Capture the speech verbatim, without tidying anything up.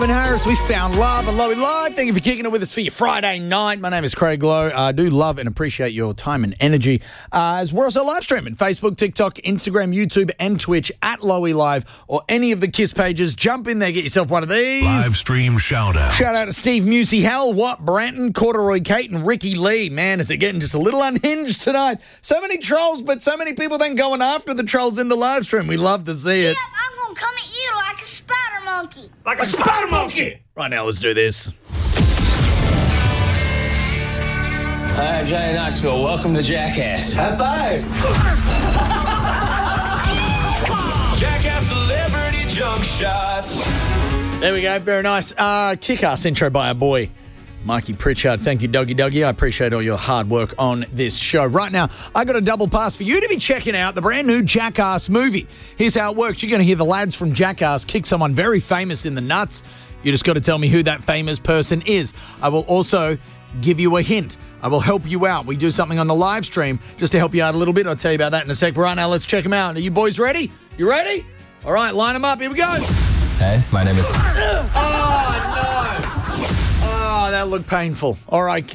Harris, we found love and Lowy Live. Thank you for kicking it with us for your Friday night. My name is Craig Lowe. I uh, do love and appreciate your time and energy. Uh, as we're also live streaming Facebook, TikTok, Instagram, YouTube, and Twitch at Lowy Live or any of the KISS pages. Jump in there, get yourself one of these. Live stream shout out. Shout out to Steve Musey, Hal, Watt, Branton, Corduroy Kate, and Ricky Lee. Man, is it getting just a little unhinged tonight? So many trolls, but so many people then going after the trolls in the live stream. We love to see it. Chip, I'm going to come at you like a spider monkey. Like a spider monkey! Right now, let's do this. Hi, Johnny Knoxville. Welcome to Jackass. High five. Jackass Celebrity Junk Shots. There we go. Very nice. Uh, kick-ass intro by our boy, Mikey Pritchard. Thank you, Doggy Doggy. I appreciate all your hard work on this show. Right now, I got a double pass for you to be checking out the brand new Jackass movie. Here's how it works. You're going to hear the lads from Jackass kick someone very famous in the nuts. You just got to tell me who that famous person is. I will also give you a hint. I will help you out. We do something on the live stream just to help you out a little bit. I'll tell you about that in a sec. But right now, let's check them out. Are you boys ready? You ready? All right, line them up. Here we go. Hey, my name is... Oh, no. Oh, that looked painful. All right.